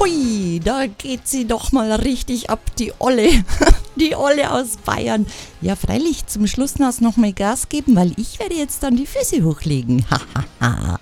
Hui, da geht sie doch mal richtig ab, die Olle. Die Olle aus Bayern. Ja, freilich, zum Schluss noch mal Gas geben, weil ich werde jetzt dann die Füße hochlegen. Hahaha.